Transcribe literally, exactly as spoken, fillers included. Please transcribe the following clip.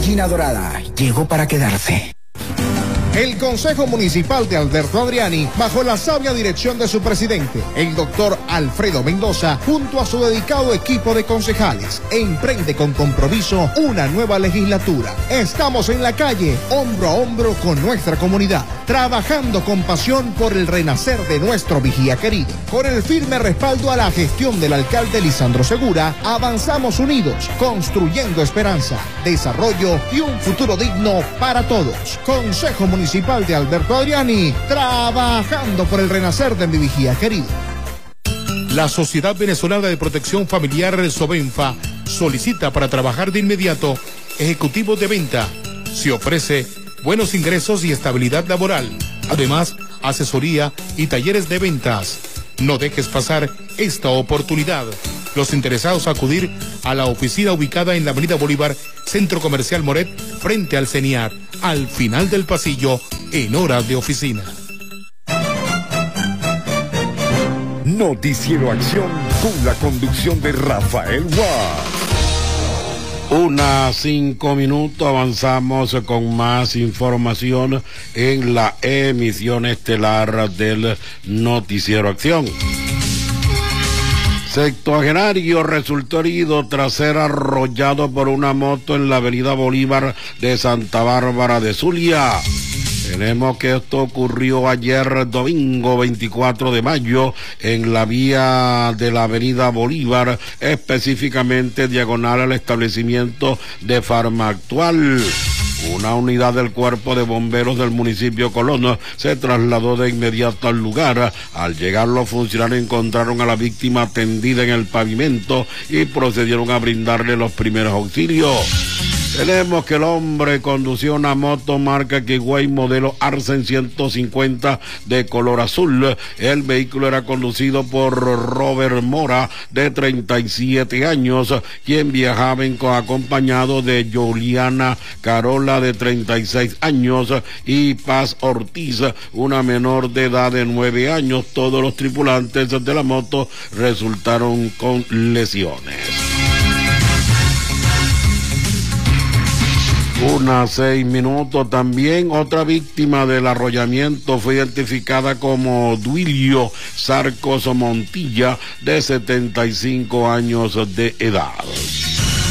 gallina dorada llegó para quedarse. El Consejo Municipal de Alberto Adriani, bajo la sabia dirección de su presidente, el doctor Alfredo Mendoza, junto a su dedicado equipo de concejales, emprende con compromiso una nueva legislatura. Estamos en la calle, hombro a hombro con nuestra comunidad, trabajando con pasión por el renacer de nuestro vigía querido. Con el firme respaldo a la gestión del alcalde Lisandro Segura, avanzamos unidos, construyendo esperanza, desarrollo y un futuro digno para todos. Consejo Municipal Municipal de Alberto Adriani, trabajando por el renacer de mi vigía querido. La Sociedad Venezolana de Protección Familiar Sovenfa solicita para trabajar de inmediato ejecutivos de venta. Se ofrece buenos ingresos y estabilidad laboral. Además, asesoría y talleres de ventas. No dejes pasar esta oportunidad. Los interesados acudir a la oficina ubicada en la Avenida Bolívar, Centro Comercial Moret, frente al CENIAR, al final del pasillo, en horas de oficina. Noticiero Acción con la conducción de Rafael Guas. Una cinco minutos, avanzamos con más información en la emisión estelar del Noticiero Acción. Septuagenario resultó herido tras ser arrollado por una moto en la avenida Bolívar de Santa Bárbara de Zulia. Tenemos que esto ocurrió ayer domingo veinticuatro de mayo en la vía de la avenida Bolívar, específicamente diagonal al establecimiento de Farmactual. Una unidad del Cuerpo de Bomberos del municipio Colón se trasladó de inmediato al lugar. Al llegar, los funcionarios encontraron a la víctima tendida en el pavimento y procedieron a brindarle los primeros auxilios. Tenemos que el hombre conducía una moto marca Kiway modelo Arsen ciento cincuenta de color azul. El vehículo era conducido por Robert Mora, de treinta y siete años, quien viajaba en, acompañado de Juliana Carola, de treinta y seis años, y Paz Ortiz, una menor de edad de nueve años. Todos los tripulantes de la moto resultaron con lesiones. Una seis minutos también, otra víctima del arrollamiento fue identificada como Duilio Sarcos Montilla, de setenta y cinco años de edad.